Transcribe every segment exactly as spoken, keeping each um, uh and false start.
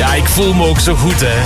Ja, ik voel me ook zo goed, hè.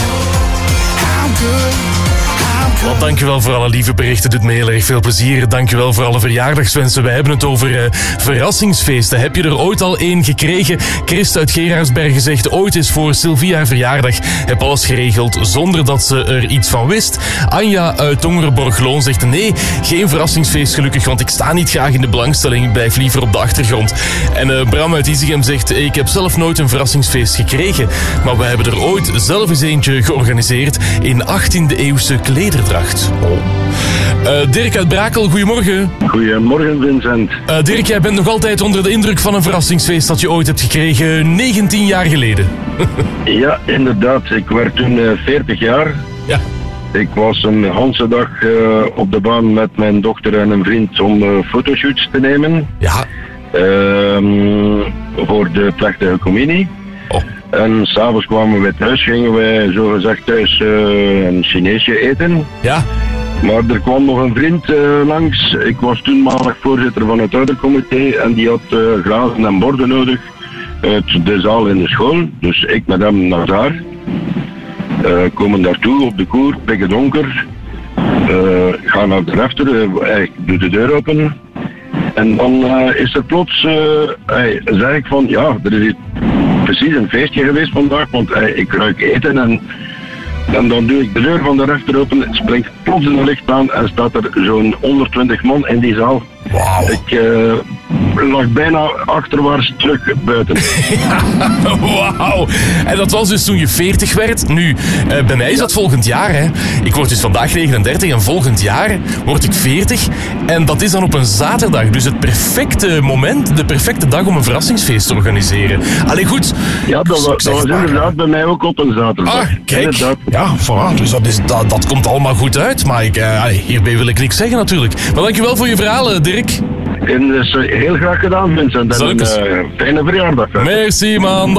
Want dankjewel voor alle lieve berichten. Doet me heel erg veel plezier. Dankjewel voor alle verjaardagswensen. Wij hebben het over uh, verrassingsfeesten. Heb je er ooit al één gekregen? Christ uit Geraardsbergen zegt ooit eens voor Sylvie haar verjaardag. Heb alles geregeld zonder dat ze er iets van wist. Anja uit Tongerenborgloon zegt nee, geen verrassingsfeest gelukkig, want ik sta niet graag in de belangstelling. Ik blijf liever op de achtergrond. En uh, Bram uit Isegem zegt ik heb zelf nooit een verrassingsfeest gekregen. Maar we hebben er ooit zelf eens eentje georganiseerd in achttiende eeuwse klederdracht. Oh. Uh, Dirk uit Brakel, goedemorgen. Goedemorgen, Vincent. Uh, Dirk, jij bent nog altijd onder de indruk van een verrassingsfeest dat je ooit hebt gekregen, negentien jaar geleden. Ja, inderdaad. Ik werd toen uh, veertig jaar. Ja. Ik was een hele dag uh, op de baan met mijn dochter en een vriend om uh, fotoshoots te nemen. Ja. Uh, voor de plechtige communie. Oh. En s'avonds kwamen we thuis, gingen wij zogezegd thuis uh, een Chineesje eten. Ja. Maar er kwam nog een vriend uh, langs. Ik was toenmalig voorzitter van het oudercomité en die had uh, glazen en borden nodig uit de zaal in de school. Dus ik met hem naar daar. Uh, komen daartoe op de koer, pikken donker. Uh, gaan naar de refter, uh, ik doe de deur open. En dan uh, is er plots, uh, hey, zeg ik van ja, er is hier precies een feestje geweest vandaag, want hey, ik ruik eten en, en dan doe ik de deur van de refter open, het springt plots een licht aan en staat er zo'n honderdtwintig man in die zaal. Wauw. Ik uh, lag bijna achterwaarts terug buiten. Wauw. En dat was dus toen je veertig werd. Nu, uh, bij mij is dat volgend jaar. Hè. Ik word dus vandaag negenendertig en volgend jaar word ik veertig. En dat is dan op een zaterdag. Dus het perfecte moment, de perfecte dag om een verrassingsfeest te organiseren. Allee, goed. Ja, dat, was, dat was inderdaad bij mij ook op een zaterdag. Ah, kijk. Inderdaad. Ja, voilà. Dus dat, is, dat, dat komt allemaal goed uit. Maar ik, uh, allee, hierbij wil ik niks zeggen natuurlijk. Maar dankjewel voor je verhalen, Dirk. En dus heel graag gedaan, Vincent. En een uh, fijne verjaardag. Merci, man.